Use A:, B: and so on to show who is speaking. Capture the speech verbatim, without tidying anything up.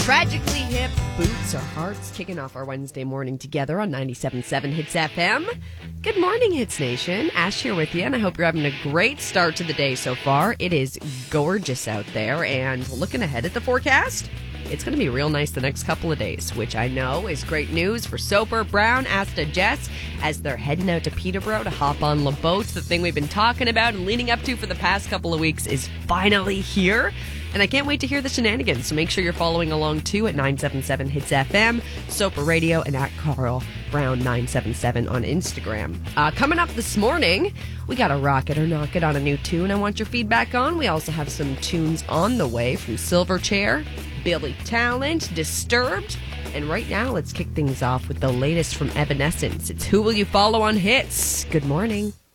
A: Tragically Hip, Boots Or Hearts, kicking off our Wednesday morning together on ninety-seven point seven Hits F M. Good morning, Hits Nation. Ash here with you, and I hope you're having a great start to the day so far. It is gorgeous out there, and looking ahead at the forecast, it's going to be real nice the next couple of days, which I know is great news for Soper, Brown, Asta, Jess, as they're heading out to Peterborough to hop on Le Boat. The thing we've been talking about and leading up to for the past couple of weeks is finally here. And I can't wait to hear the shenanigans, so make sure you're following along, too, at nine seven seven Hits F M, Soper Radio, and at Carl Brown nine seven seven on Instagram. Uh, coming up this morning, we got a Rock It or Knock It on a new tune I want your feedback on. We also have some tunes on the way from Silverchair, Billy Talent, Disturbed. And right now, let's kick things off with the latest from Evanescence. It's Who Will You Follow on Hits? Good morning.